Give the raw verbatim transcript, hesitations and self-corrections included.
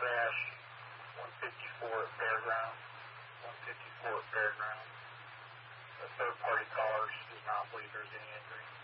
crash, one fifty-four at Fairgrounds, one fifty-four at Fairgrounds. The third-party caller does not believe there's any injury.